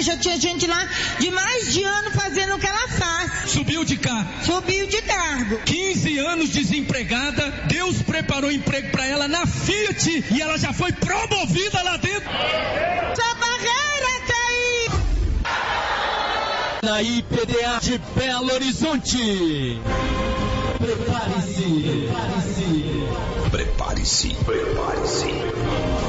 já tinha gente lá de mais de ano fazendo o que ela faz. Subiu de cargo. 15 anos desempregada, Deus preparou emprego para ela na Fiat e ela já foi promovida lá dentro. Sua barreira caiu. Na IPDA de Belo Horizonte. Prepare-se.